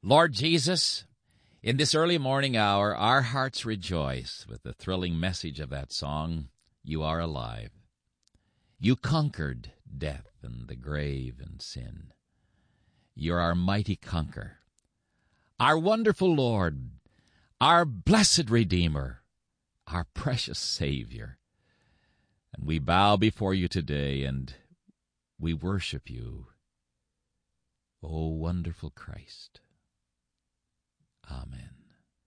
Lord Jesus, in this early morning hour, our hearts rejoice with the thrilling message of that song, You Are Alive. You conquered death and the grave and sin. You're our mighty conqueror, our wonderful Lord, our blessed Redeemer, our precious Savior. And we bow before you today and we worship you, O wonderful Christ. Amen.